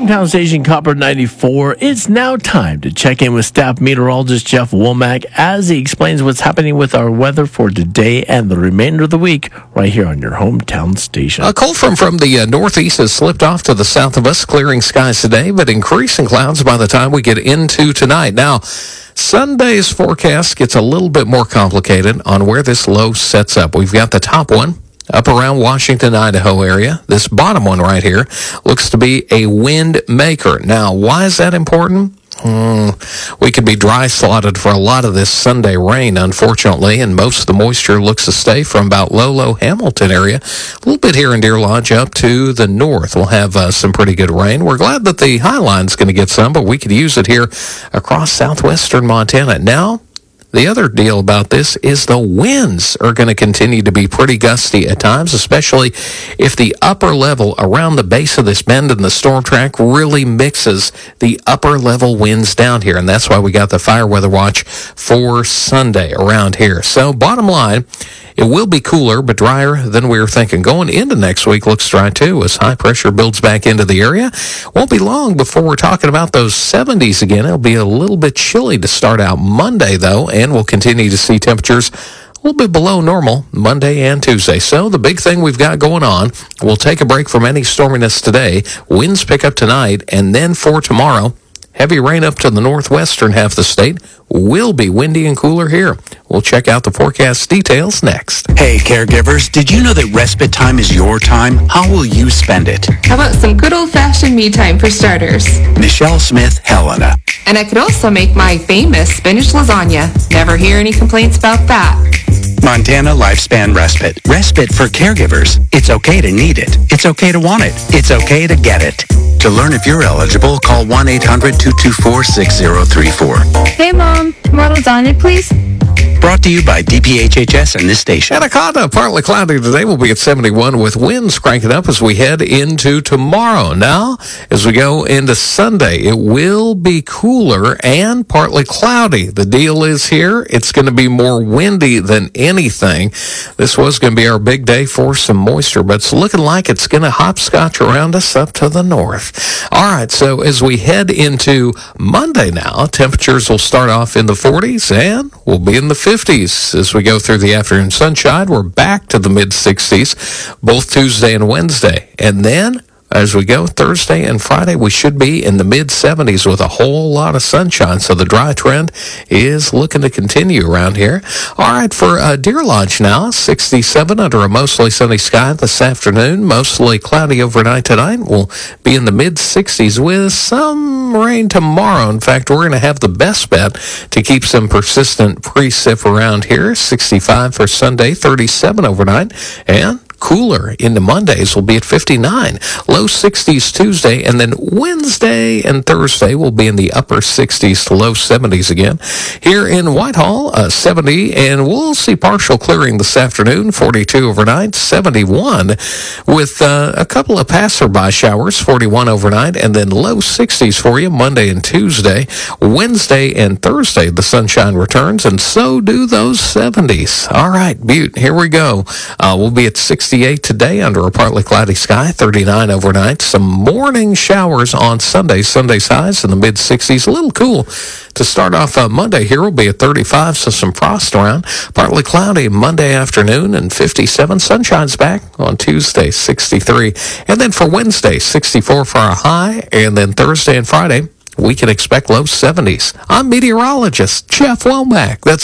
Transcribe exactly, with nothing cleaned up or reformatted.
hometown station, Copper ninety-four. It's now time to check in with staff meteorologist Jeff Womack as he explains what's happening with our weather for today and the remainder of the week right here on your hometown station. A cold front from the uh, northeast has slipped off to the south of us, clearing skies today, but increasing clouds by the time we get into tonight. Now, Sunday's forecast gets a little bit more complicated on where this low sets up. We've got the top one up around Washington, Idaho area. This bottom one right here looks to be a wind maker. Now, why is that important? Hmm, we could be dry slotted for a lot of this Sunday rain, unfortunately, and most of the moisture looks to stay from about Lolo, Hamilton area. A little bit here in Deer Lodge up to the north. We'll have uh, some pretty good rain. We're glad that the high line's going to get some, but we could use it here across southwestern Montana. Now, the other deal about this is the winds are going to continue to be pretty gusty at times, especially if the upper level around the base of this bend in the storm track really mixes the upper level winds down here. And that's why we got the fire weather watch for Sunday around here. So bottom line, it will be cooler but drier than we were thinking. Going into next week looks dry too as high pressure builds back into the area. Won't be long before we're talking about those seventies again. It'll be a little bit chilly to start out Monday though, and we'll continue to see temperatures a little bit below normal Monday and Tuesday. So the big thing we've got going on, we'll take a break from any storminess today. Winds pick up tonight, and then for tomorrow, heavy rain up to the northwestern half of the state. Will be windy and cooler here. We'll check out the forecast details next. Hey, caregivers, did you know that respite time is your time? How will you spend it? How about some good old-fashioned me time for starters? Michelle Smith, Helena. And I could also make my famous spinach lasagna. Never hear any complaints about that. Montana Lifespan Respite. Respite for caregivers. It's okay to need it. It's okay to want it. It's okay to get it. To learn if you're eligible, call one eight hundred two two four six zero three four. Hey, Mom. More lasagna, please? Brought to you by D P H H S and this station. Anaconda, partly cloudy today. We'll be at seventy-one with winds cranking up as we head into tomorrow. Now, as we go into Sunday, it will be cooler and partly cloudy. The deal is here, it's going to be more windy than anything. This was going to be our big day for some moisture, but it's looking like it's going to hopscotch around us up to the north. All right, so as we head into Monday now, temperatures will start off in the forties and we'll be in the fifties. As we go through the afternoon sunshine, we're back to the mid-sixties, both Tuesday and Wednesday. And then, as we go Thursday and Friday, we should be in the mid-seventies with a whole lot of sunshine. So the dry trend is looking to continue around here. All right, for uh, Deer Lodge now, sixty-seven under a mostly sunny sky this afternoon. Mostly cloudy overnight tonight. We'll be in the mid-sixties with some rain tomorrow. In fact, we're going to have the best bet to keep some persistent precip around here. sixty-five for Sunday, thirty-seven overnight, and cooler into Mondays will be at fifty-nine. Low sixties Tuesday, and then Wednesday and Thursday will be in the upper sixties to low seventies again. Here in Whitehall, uh, seventy, and we'll see partial clearing this afternoon, forty-two overnight, seventy-one with uh, a couple of passerby showers, forty-one overnight, and then low sixties for you Monday and Tuesday. Wednesday and Thursday, the sunshine returns, and so do those seventies. All right, Butte, here we go. Uh, we'll be at sixty-eight today under a partly cloudy sky, thirty-nine overnight. Some morning showers on Sunday. Sunday's highs in the mid-sixties. A little cool to start off uh, Monday here. Will be at thirty-five, so some frost around. Partly cloudy Monday afternoon and fifty-seven. Sunshine's back on Tuesday, sixty-three. And then for Wednesday, sixty-four for our high. And then Thursday and Friday, we can expect low seventies. I'm meteorologist Jeff Womack. That's